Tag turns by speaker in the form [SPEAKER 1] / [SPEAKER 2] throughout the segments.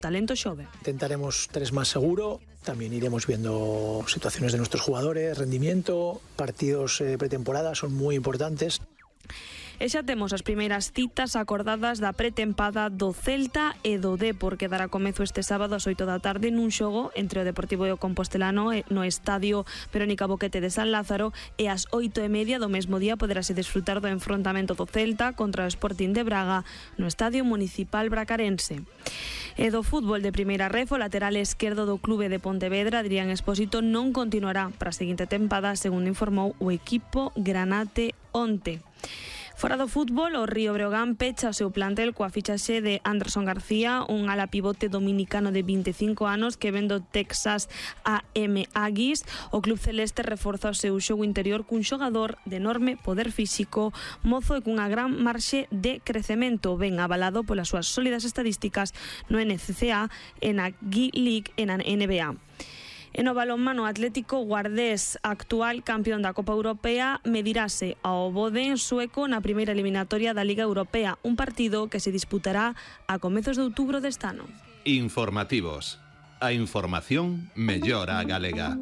[SPEAKER 1] talento xove.
[SPEAKER 2] Intentaremos 3 más seguro, también iremos viendo situaciones de nuestros jugadores, rendimiento, partidos pretemporada son muy importantes.
[SPEAKER 1] E xa temos as primeiras citas acordadas da pretempada do Celta e do Depor, que dará comezo este sábado ás 8 da tarde nun xogo entre o Deportivo e o Compostelano no estadio Verónica Boquete de San Lázaro, e ás 8:30 do mesmo día poderase desfrutar do enfrontamento do Celta contra o Sporting de Braga no estadio Municipal Bracarense. E do fútbol de primeira ref, o lateral esquerdo do clube de Pontevedra, Adrián Expósito, non continuará para a seguinte tempada, segundo informou o equipo granate onte. Fora do fútbol, o Río Breogán pecha o seu plantel coa fichaxe de Anderson García, un ala pivote dominicano de 25 anos que ven do Texas A&M Aggies. O club celeste reforza o seu xogo interior cun xogador de enorme poder físico, mozo e cunha gran marxe de crecemento, ben avalado polas súas sólidas estadísticas no NCCA e na G-League e na NBA. E no balonmano, Atlético Guardés, actual campeón da Copa Europea, medirase ao Boden sueco na primeira eliminatoria da Liga Europea, un partido que se disputará a comezos de outubro deste ano.
[SPEAKER 3] Informativos. A información mellora a galega.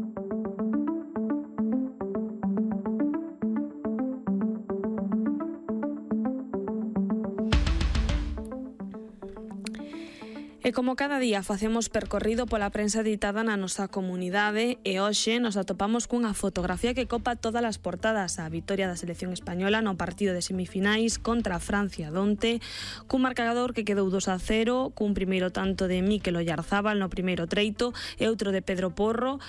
[SPEAKER 1] E como cada día facemos percorrido pola prensa editada na nosa comunidade, e hoxe nos atopamos cunha fotografía que copa todas as portadas: a vitoria da selección española no partido de semifinais contra a Francia donte, cun marcador que quedou 2-0, cun primeiro tanto de Mikel Oyarzábal no primeiro treito e outro de Pedro Porro,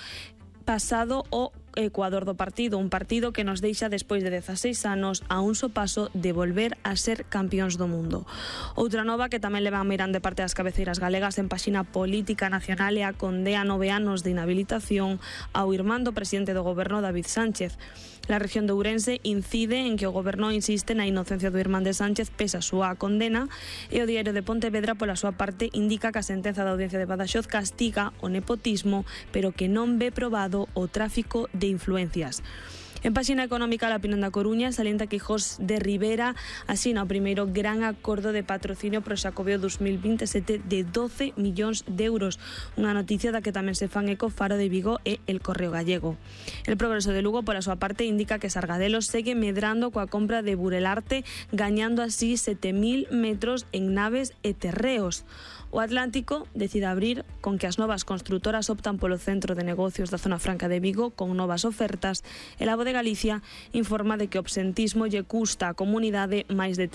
[SPEAKER 1] pasado o Ecuador do partido, un partido que nos deixa despois de 16 anos a un só paso de volver a ser campións do mundo. Outra nova que tamén leva a mirar de parte das cabeceiras galegas en páxina política nacional é a condea 9 anos de inhabilitación ao irmán do presidente do goberno, David Sánchez. La región de Ourense incide en que o goberno insiste na inocencia do irmán de Sánchez pese a súa condena, e o Diario de Pontevedra pola súa parte indica que a sentenza da Audiencia de Badaxoz castiga o nepotismo, pero que non ve probado o tráfico de influencias. En páxina económica, La Opinión da Coruña salienta que José de Rivera asina o primeiro gran acordo de patrocinio pro Xacobeo 2027 de 12 millóns de euros, unha noticia da que tamén se fan eco Faro de Vigo e El Correo Gallego. El Progreso de Lugo, pola súa parte, indica que Sargadelos segue medrando coa compra de Burelarte, gañando así 7.000 metros en naves e terreos. O Atlántico decide abrir con que as novas construtoras optan polo centro de negocios da zona franca de Vigo con novas ofertas, e La Voz de Galicia informa de que o absentismo lle custa á comunidade máis de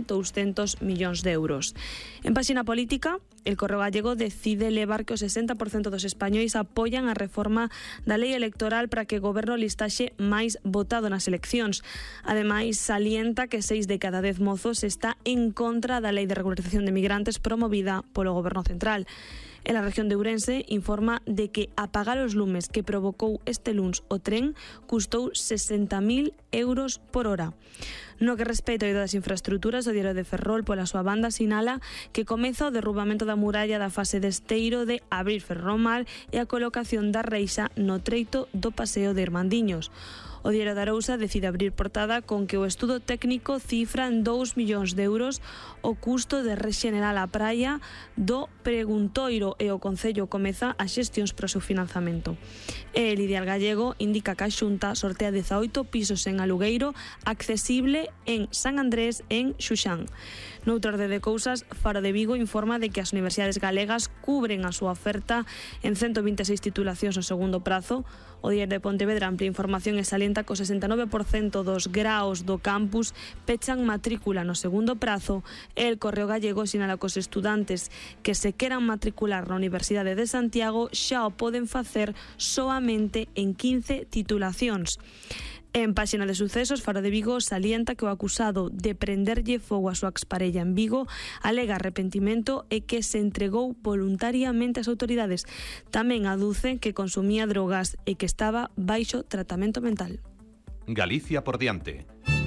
[SPEAKER 1] 3.200 millóns de euros. En páxina política, El Correo Gallego decide levar que o 60% dos españois apoian a reforma da lei electoral para que o goberno listaxe máis votado nas eleccións. Ademais, salienta que 6 de cada 10 mozos está en contra da lei de regularización de migrantes promovida polo goberno central. En la región de Ourense informa de que apagar os lumes que provocou este luns o tren custou 60.000 euros por hora. No que respecta ao das infraestructuras, o Diario de Ferrol pola súa banda sinala que comeza o derrubamento da muralla da fase de esteiro de Abril Ferromal e a colocación da reixa no treito do Paseo de Irmandiños. O Diario de Arousa decide abrir portada con que o estudo técnico cifra en 2 millóns de euros o custo de rexenerar a praia do Preguntoiro, e o Concello comeza as xestións para o seu financiamento. E el Ideal Gallego indica que a Xunta sortea 18 pisos en alugueiro accesible en San Andrés en Xuxán. Noutro orde de cousas, Faro de Vigo informa de que as universidades galegas cubren a súa oferta en 126 titulacións no segundo prazo. O Diario de Pontevedra amplia información e salienta que o 69% dos graos do campus pechan matrícula no segundo prazo, e El Correo Gallego sinala que os estudantes que se queran matricular na Universidade de Santiago xa o poden facer soamente en 15 titulacións. En páxina de sucesos, Faro de Vigo salienta que o acusado de prenderlle fogo a súa exparella en Vigo alega arrepentimento e que se entregou voluntariamente ás autoridades. Tamén aduce que consumía drogas e que estaba baixo tratamento mental.
[SPEAKER 3] Galicia por diante.